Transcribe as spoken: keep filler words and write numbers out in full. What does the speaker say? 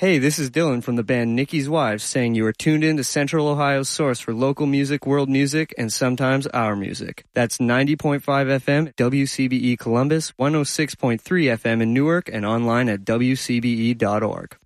Hey, this is Dylan from the band Nikki's Wives saying you are tuned in to Central Ohio's source for local music, world music, and sometimes our music. That's ninety point five F M, W C B E Columbus, one oh six point three F M in Newark, and online at W C B E dot org.